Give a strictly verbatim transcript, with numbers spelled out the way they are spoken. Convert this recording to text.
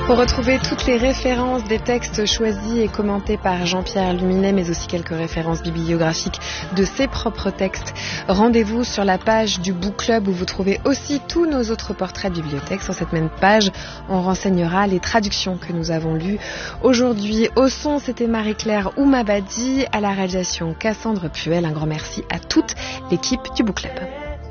Pour retrouver toutes les références des textes choisis et commentés par Jean-Pierre Luminet, mais aussi quelques références bibliographiques de ses propres textes, rendez-vous sur la page du Book Club où vous trouvez aussi tous nos autres portraits de bibliothèque. Sur cette même page, on renseignera les traductions que nous avons lues aujourd'hui. Au son, c'était Marie-Claire Oumabadi, à la réalisation Cassandre Puel. Un grand merci à toute l'équipe du Book Club.